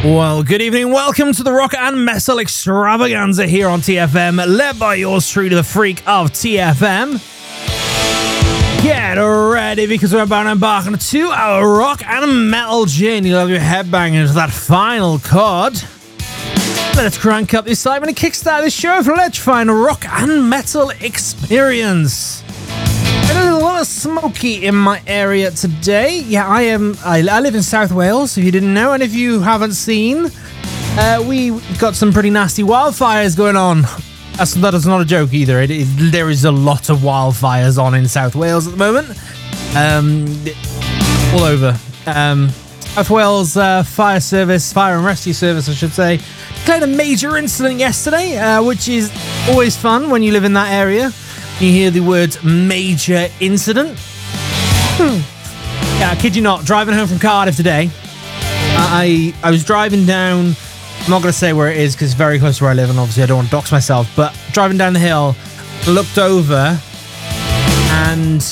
Well, good evening. Welcome to the Rock and Metal Extravaganza here on TFM, led by yours truly, the freak of TFM. Get ready because we're about to embark on a 2-hour rock and metal journey. You'll have your head banging into that final chord. Let's crank up the excitement and kickstart this show for electrifying rock and metal experience. There's a lot of smoky in my area today. Yeah, I live in South Wales, if you didn't know, and if you haven't seen, we got some pretty nasty wildfires going on. That is not a joke either. There is a lot of wildfires on in South Wales at the moment. All over. South Wales Fire and Rescue Service, I should say, declared a major incident yesterday, which is always fun when you live in that area. You hear the words major incident. Yeah, I kid you not, driving home from Cardiff today, I was driving down, I'm not going to say where it is because it's very close to where I live and obviously I don't want to dox myself, but driving down the hill, looked over and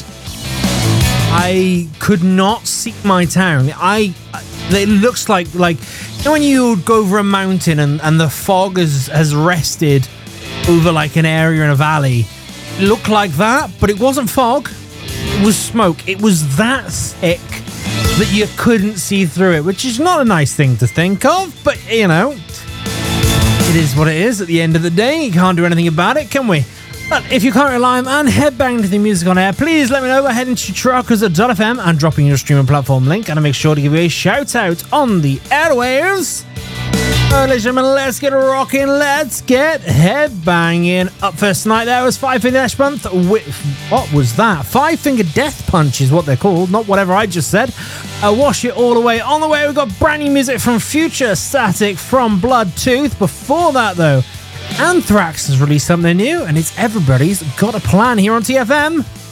I could not see my town. It looks like you know when you go over a mountain and the fog has rested over like an area in a valley. It looked like that, but it wasn't fog. It was smoke. It was that thick that you couldn't see through it, which is not a nice thing to think of, but you know, it is what it is at the end of the day. You can't do anything about it, can we? But if you can't rely on and headbang to the music on air, please let me know by heading to truckers.fm and dropping your streaming platform link, and I'll make sure to give you a shout out on the airwaves. Ladies and gentlemen, let's get rocking, let's get headbanging. Up first tonight there was Five Finger Death Punch with, what was that? Five Finger Death Punch is what they're called, not whatever I just said. Wash It All Away. On the way we've got brand new music from Future Static from Bloodtooth. Before that though, Anthrax has released something new and it's Everybody's Got a Plan here on TFM.